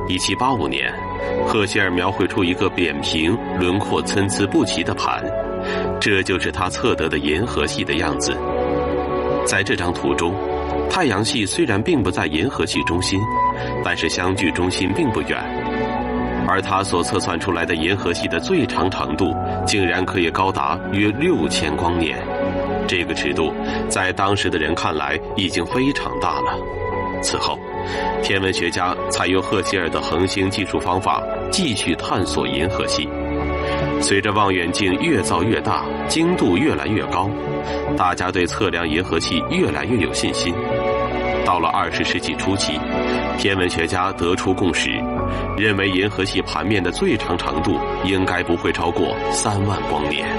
1785年，赫歇尔描绘出一个扁平、轮廓参差不齐的盘，这就是他测得的银河系的样子。在这张图中，太阳系虽然并不在银河系中心，但是相距中心并不远，而他所测算出来的银河系的最长长度竟然可以高达约6000光年。这个尺度在当时的人看来已经非常大了。此后，天文学家采用赫歇尔的恒星计数方法继续探索银河系。随着望远镜越造越大，精度越来越高，大家对测量银河系越来越有信心。到了20世纪初期，天文学家得出共识，认为银河系盘面的最长长度应该不会超过3万光年。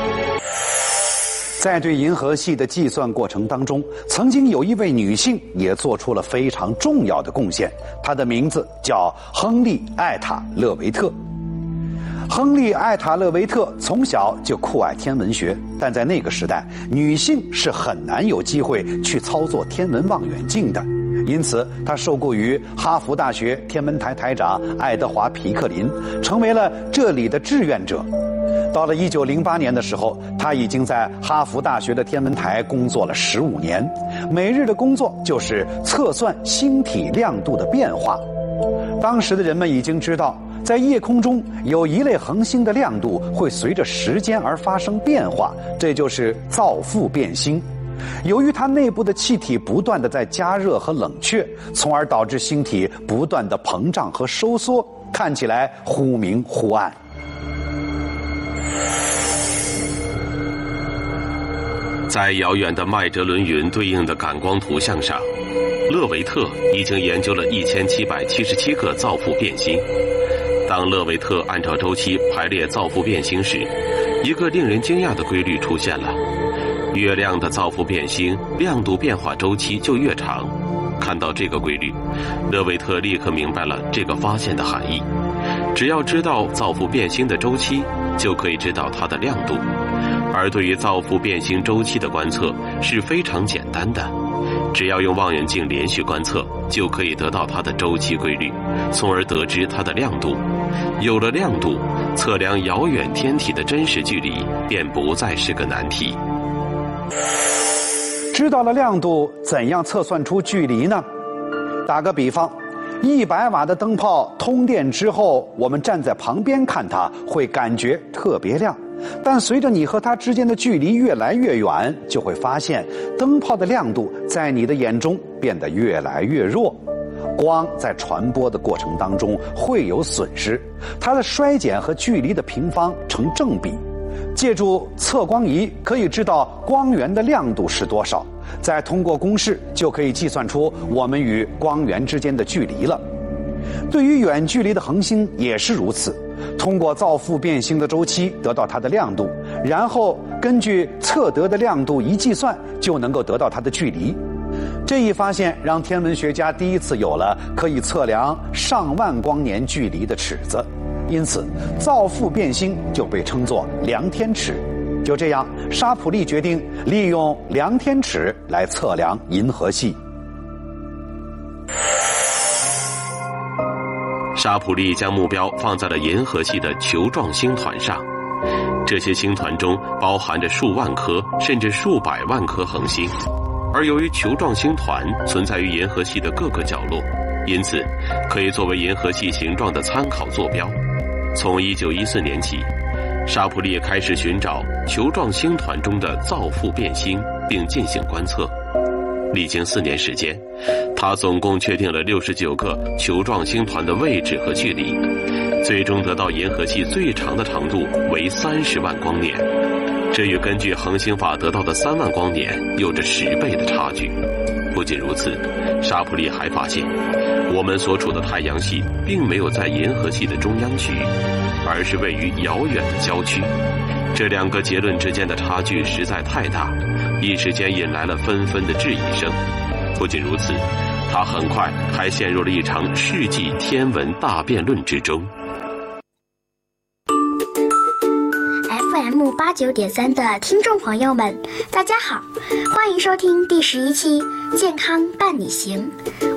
在对银河系的计算过程当中，曾经有一位女性也做出了非常重要的贡献，她的名字叫亨利·艾塔勒维特。亨利·艾塔勒维特从小就酷爱天文学，但在那个时代，女性是很难有机会去操作天文望远镜的，因此他受雇于哈佛大学天文台台长爱德华·皮克林，成为了这里的志愿者。到了1908年的时候，他已经在哈佛大学的天文台工作了15年，每日的工作就是测算星体亮度的变化。当时的人们已经知道，在夜空中有一类恒星的亮度会随着时间而发生变化，这就是造父变星。由于它内部的气体不断地在加热和冷却，从而导致星体不断地膨胀和收缩，看起来忽明忽暗。 在遥远的麦哲伦云对应的感光图像上，勒维特已经研究了1777个造父变星。当勒维特按照周期排列造父变星时，一个令人惊讶的规律出现了：越亮的造父变星亮度变化周期就越长。看到这个规律，勒维特立刻明白了这个发现的含义。只要知道造父变星的周期，就可以知道它的亮度。而对于造父变星周期的观测是非常简单的，只要用望远镜连续观测，就可以得到它的周期规律，从而得知它的亮度。有了亮度，测量遥远天体的真实距离便不再是个难题。 知道了亮度，怎样测算出距离呢？打个比方，100瓦的灯泡通电之后，我们站在旁边看它，会感觉特别亮。但随着你和它之间的距离越来越远，就会发现灯泡的亮度在你的眼中变得越来越弱。光在传播的过程当中会有损失，它的衰减和距离的平方成正比。借助测光仪可以知道光源的亮度是多少，再通过公式就可以计算出我们与光源之间的距离了。对于远距离的恒星也是如此，通过造父变星的周期得到它的亮度，然后根据测得的亮度一计算，就能够得到它的距离。这一发现让天文学家第一次有了可以测量上万光年距离的尺子，因此造父变星就被称作量天尺。就这样，沙普利决定利用量天尺来测量银河系。 沙普利将目标放在了银河系的球状星团上，这些星团中包含着数万颗甚至数百万颗恒星，而由于球状星团存在于银河系的各个角落，因此可以作为银河系形状的参考坐标。从1914年起，沙普利开始寻找球状星团中的造父变星，并进行观测。历经4年时间，他总共确定了69个球状星团的位置和距离，最终得到银河系最长的长度为30万光年，这与根据恒星法得到的3万光年有着10倍的差距。不仅如此，沙普利还发现，我们所处的太阳系并没有在银河系的中央区，而是位于遥远的郊区。这2个结论之间的差距实在太大，一时间引来了纷纷的质疑声。不仅如此，他很快还陷入了一场世纪天文大辩论之中。 FM 89.3的听众朋友们，大家好，欢迎收听第11期《健康伴你行》，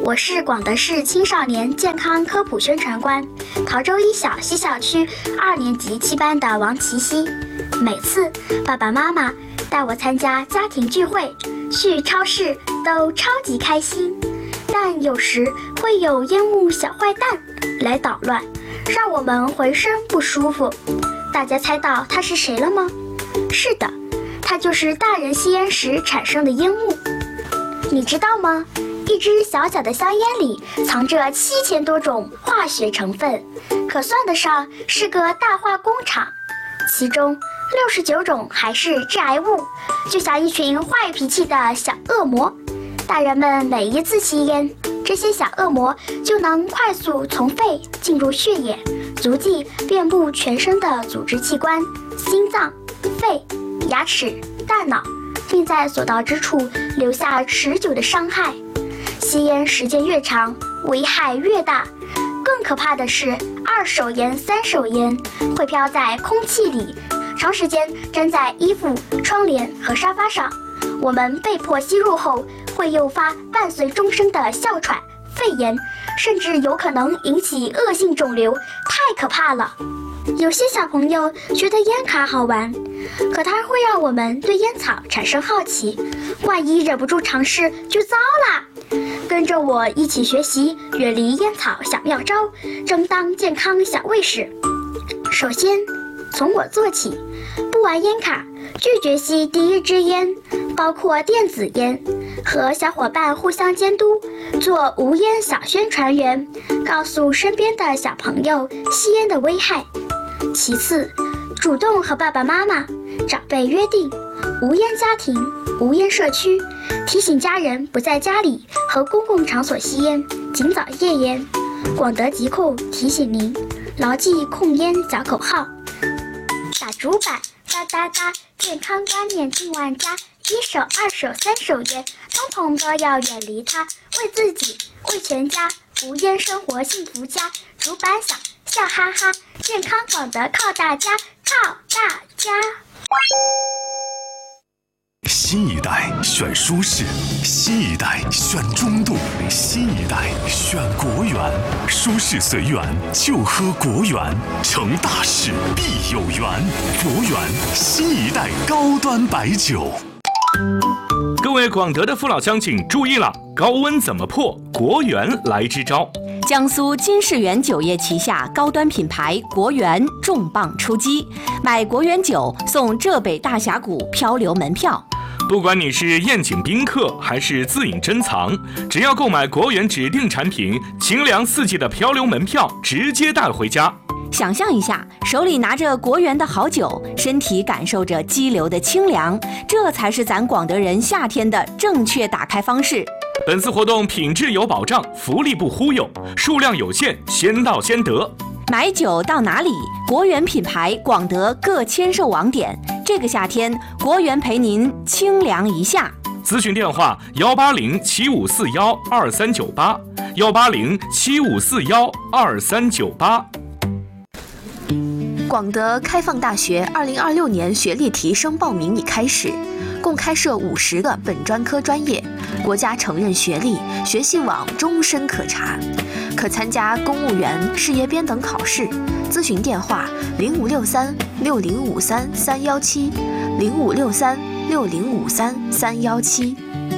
我是广德市青少年健康科普宣传官，陶州一小西校区2年级7班的王琪熙。每次爸爸妈妈带我参加家庭聚会、去超市都超级开心，但有时会有烟雾小坏蛋来捣乱，让我们浑身不舒服。大家猜到他是谁了吗？是的，他就是大人吸烟时产生的烟雾。你知道吗？一支小小的香烟里藏着7000多种化学成分，可算得上是个大化工厂。其中69种还是致癌物，就像一群坏脾气的小恶魔。大人们每一次吸烟，这些小恶魔就能快速从肺进入血液，足迹遍布全身的组织器官，心脏、肺、牙齿、大脑，并在所到之处留下持久的伤害。吸烟时间越长，危害越大。更可怕的是，2手烟、3手烟会飘在空气里，长时间粘在衣服、窗帘和沙发上。我们被迫吸入后，会诱发伴随终生的哮喘、肺炎，甚至有可能引起恶性肿瘤，太可怕了。有些小朋友觉得烟卡好玩，可它会让我们对烟草产生好奇，万一忍不住尝试就糟啦。跟着我一起学习远离烟草小妙招，争当健康小卫士。首先从我做起，不玩烟卡，拒绝吸第一支烟，包括电子烟，和小伙伴互相监督，做无烟小宣传员，告诉身边的小朋友吸烟的危害。其次，主动和爸爸妈妈、长辈约定无烟家庭、无烟社区，提醒家人不在家里和公共场所吸烟，尽早戒烟。广德疾控提醒您，牢记控烟小口号：打主板，哒哒哒，健康观念进万家，1手、2手、3手烟，统统都要远离它，为自己，为全家，无烟生活幸福家。主板响，笑哈哈，健康广德靠大家，靠大家。 新一代选舒适，新一代选中度，新一代选国源。舒适随缘，就喝国源，成大事必有缘。国源新一代高端白酒。 各位广德的父老乡亲注意了，高温怎么破？国源来支招。 江苏金世源酒业旗下高端品牌国源重磅出击，买国源酒送浙北大峡谷漂流门票。 不管你是宴请宾客还是自饮珍藏，只要购买国源指定产品，清凉4季的漂流门票直接带回家。 想象一下，手里拿着国源的好酒，身体感受着激流的清凉，这才是咱广德人夏天的正确打开方式。 本次活动品质有保障，福利不忽悠，数量有限，先到先得。 买酒到哪里？国源品牌广德各签售网点，这个夏天国源陪您清凉一下。 咨询电话18075412398，18075412398。 广德开放大学2026年学历提升报名已开始，共开设50个本专科专业，国家承认学历，学习网终身可查，可参加公务员、事业编等考试。咨询电话05636053-317，05636053-317。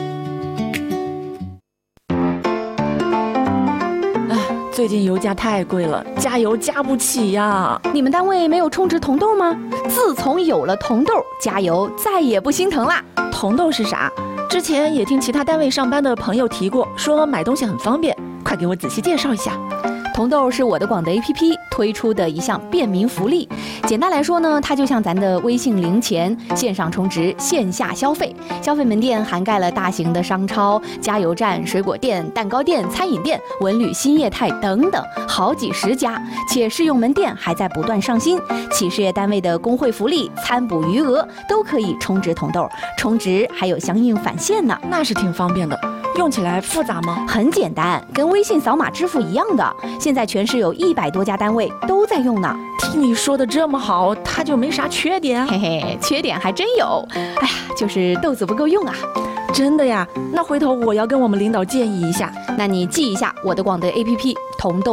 最近油价太贵了，加油加不起呀！ 你们单位没有充值铜豆吗？自从有了铜豆，加油再也不心疼啦。 铜豆是啥？之前也听其他单位上班的朋友提过，说买东西很方便，快给我仔细介绍一下。 铜豆是我的广德 APP 推出的一项便民福利。简单来说呢，它就像咱的微信零钱，线上充值，线下消费。消费门店涵盖了大型的商超、加油站、水果店、蛋糕店、餐饮店、文旅新业态等等，好几10家。且试用门店还在不断上新，企事业单位的工会福利、餐补余额都可以充值铜豆，充值还有相应返现呢。 那是挺方便的。用起来复杂吗？ 很简单，跟微信扫码支付一样的。现在全市有100多家单位都在用呢。 听你说的这么好，它就没啥缺点？ 嘿嘿，缺点还真有。哎呀，就是豆子不够用啊。 真的呀？那回头我要跟我们领导建议一下。 那你记一下我的广德 APP同豆